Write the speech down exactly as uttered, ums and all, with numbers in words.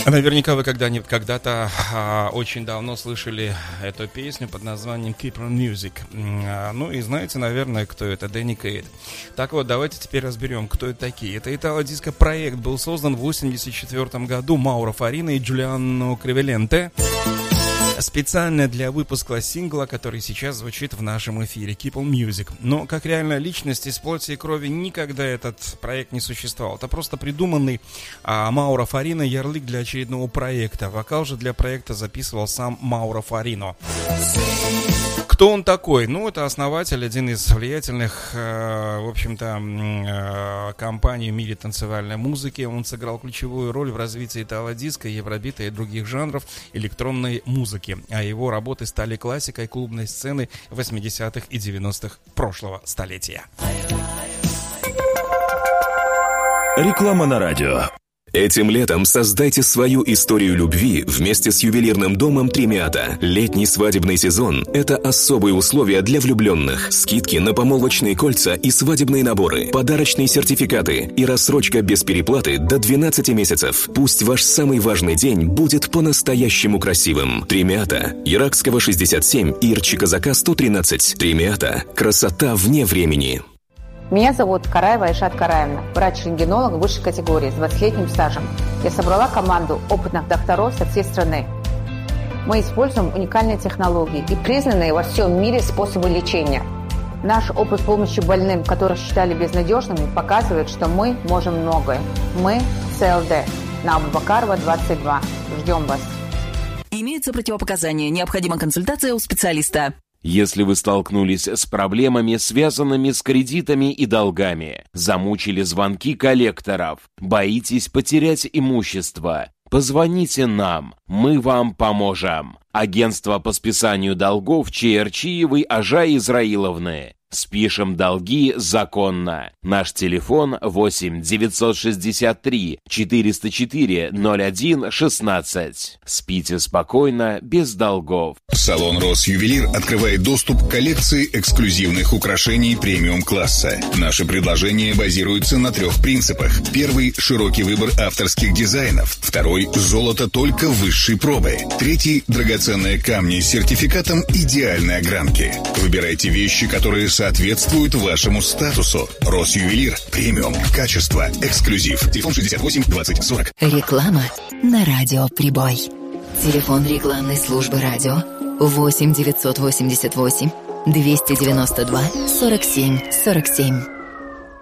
Наверняка вы когда-нибудь, когда-то а, очень давно слышали эту песню под названием Keep on Music. А, ну и знаете, наверное, кто это? Дэнни Кейт. Так вот, давайте теперь разберем, кто это такие. Это итало-диско-проект, был создан в восемьдесят четвёртом году Мауро Фарино и Джулиано Криволенте. Специально для выпуска сингла, который сейчас звучит в нашем эфире, Keep on Music. Но как реальная личность из плоти и крови никогда этот проект не существовал. Это просто придуманный а, Мауро Фарино ярлык для очередного проекта. Вокал же для проекта записывал сам Мауро Фарино. Кто он такой? Ну, это основатель, один из влиятельных, э, в общем-то, э, компаний в мире танцевальной музыки. Он сыграл ключевую роль в развитии итало-диско, евробита и других жанров электронной музыки. А его работы стали классикой клубной сцены восьмидесятых и девяностых прошлого столетия. Реклама на радио. Этим летом создайте свою историю любви вместе с ювелирным домом Тремиата. Летний свадебный сезон – это особые условия для влюбленных. Скидки на помолвочные кольца и свадебные наборы, подарочные сертификаты и рассрочка без переплаты до двенадцати месяцев. Пусть ваш самый важный день будет по-настоящему красивым. Тремиата. Иракского шестьдесят семь и Ирчи-Казака сто тринадцать. Тремиата. Красота вне времени. Меня зовут Караева Айшат Караевна, врач-рентгенолог высшей категории с двадцатилетним стажем. Я собрала команду опытных докторов со всей страны. Мы используем уникальные технологии и признанные во всем мире способы лечения. Наш опыт помощи больным, которых считали безнадежными, показывает, что мы можем многое. Мы ЦЛД на Абубакарова двадцать два. Ждем вас. Имеются противопоказания. Необходима консультация у специалиста. Если вы столкнулись с проблемами, связанными с кредитами и долгами, замучили звонки коллекторов, боитесь потерять имущество, позвоните нам, мы вам поможем. Агентство по списанию долгов Чаярчиевой Ажаи Израиловны. Спишем долги законно. Наш телефон восемь девятьсот шестьдесят три четыреста четыре ноль один шестнадцать. Спите спокойно, без долгов. Салон Росювелир открывает доступ к коллекции эксклюзивных украшений премиум-класса. Наши предложения базируются на трех принципах. Первый – широкий выбор авторских дизайнов. Второй – золото только высшей пробы. Третий – драгоценные камни с сертификатом идеальной огранки. Выбирайте вещи, которые соответствуют вашему статусу. Росювелир. Премиум. Качество. Эксклюзив. Телефон шестьдесят восемь двадцать сорок. Реклама на радио «Прибой». Телефон рекламной службы радио восемь девятьсот восемьдесят восемь двести девяносто два сорок семь сорок семь.